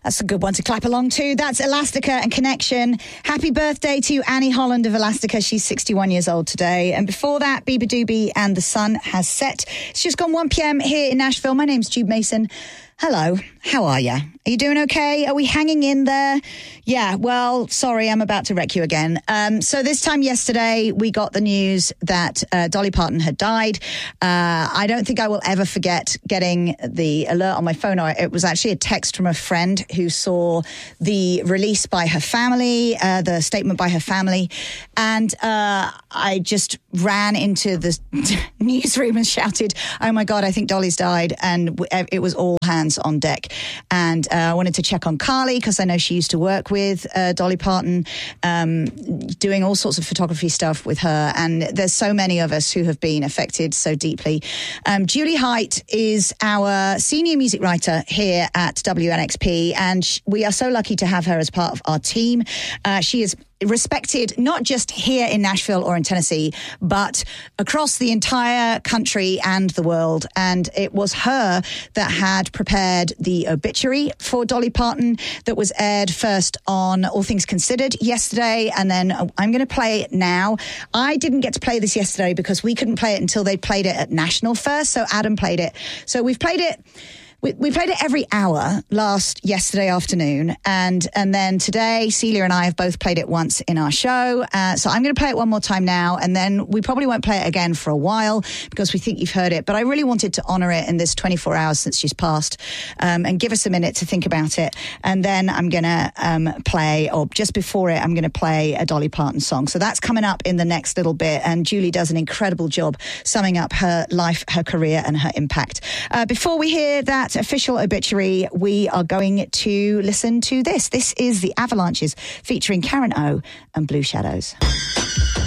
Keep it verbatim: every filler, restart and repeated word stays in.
That's a good one to clap along to. That's Elastica and Connection. Happy birthday to Annie Holland of Elastica. She's sixty-one years old today. And before that, Bieber Doobie and The Sun Has Set. It's just gone one p.m. here in Nashville. My name's Jude Mason. Hello, how are you? Are you doing okay? Are we hanging in there? Yeah, well, sorry, I'm about to wreck you again. Um, so this time yesterday, we got the news that uh, Dolly Parton had died. Uh, I don't think I will ever forget getting the alert on my phone. It was actually a text from a friend who saw the release by her family, uh, the statement by her family. And uh, I just ran into the newsroom and shouted, oh my God, I think Dolly's died. And it was all hands on deck. And uh, I wanted to check on Carly because I know she used to work with uh, Dolly Parton, um, doing all sorts of photography stuff with her. And there's so many of us who have been affected so deeply. Um, Julie Height is our senior music writer here at W N X P, and sh- we are so lucky to have her as part of our team. Uh, she is respected not just here in Nashville or in Tennessee, but across the entire country and the world. And it was her that had prepared the obituary for Dolly Parton that was aired first on All Things Considered yesterday, and then I'm going to play it now. I didn't get to play this yesterday because we couldn't play it until they played it at National first, so Adam played it. So we've played it We, we played it every hour last yesterday afternoon, and and then today Celia and I have both played it once in our show. Uh, so I'm going to play it one more time now, and then we probably won't play it again for a while because we think you've heard it. But I really wanted to honour it in this twenty-four hours since she's passed, um, and give us a minute to think about it. And then I'm going to um, play, or just before it, I'm going to play a Dolly Parton song. So that's coming up in the next little bit, and Julie does an incredible job summing up her life, her career, and her impact. Uh, before we hear that official obituary, we are going to listen to this. This is the Avalanches featuring Karen O and Blue Shadows.